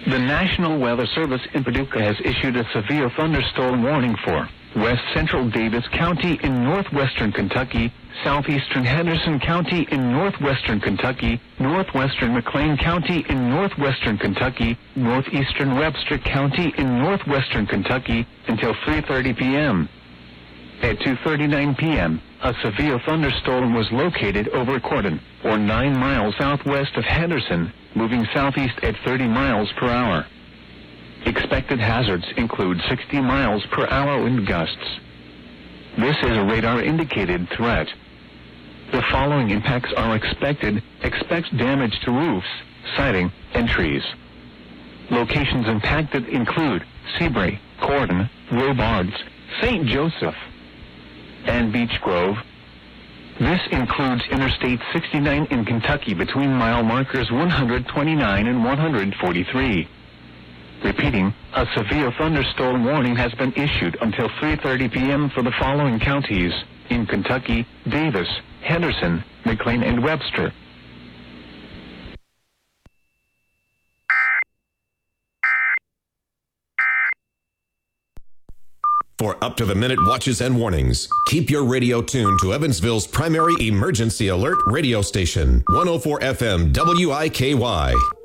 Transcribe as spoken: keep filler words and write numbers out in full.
The National Weather Service in Paducah has issued a severe thunderstorm warning for west central Davis County in northwestern Kentucky, southeastern Henderson County in northwestern Kentucky, northwestern McLean County in northwestern Kentucky, northeastern Webster County in northwestern Kentucky until three thirty p.m. At two thirty-nine p.m., a severe thunderstorm was located over Cordon, or nine miles southwest of Henderson, moving southeast at thirty miles per hour. Expected hazards include sixty miles per hour wind gusts. This is a radar-indicated threat. The following impacts are expected. Expect damage to roofs, siding, and trees. Locations impacted include Seabury, Cordon, Robards, Saint Joseph, and Beech Grove. This includes Interstate sixty-nine in Kentucky between mile markers one hundred twenty-nine and one hundred forty-three. Repeating, a severe thunderstorm warning has been issued until three thirty p.m. for the following counties in Kentucky: Davis, Henderson, McLean, and Webster. For up-to-the-minute watches and warnings, keep your radio tuned to Evansville's primary emergency alert radio station, one oh four F M W I K Y.